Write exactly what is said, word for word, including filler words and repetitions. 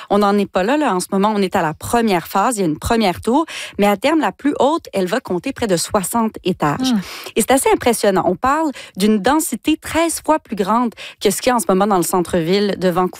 On n'en est pas là, là. En ce moment, on est à la première phase. Il y a une première tour. Mais à terme, la plus haute, elle va compter près de soixante étages. Mmh. Et c'est assez impressionnant. On parle d'une densité treize fois plus grande que ce qu'il y a en ce moment dans le centre-ville de Vancouver.